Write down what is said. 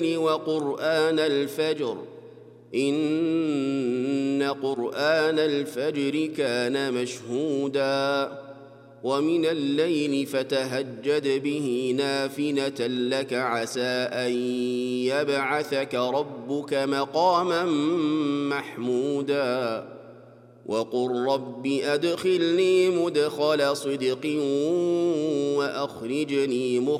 وقرآن الفجر إن قرآن الفجر كان مشهودا ومن الليل فتهجد به نافلة لك عسى أن يبعثك ربك مقاما محمودا وقل رب أدخلني مدخل صدق وأخرجني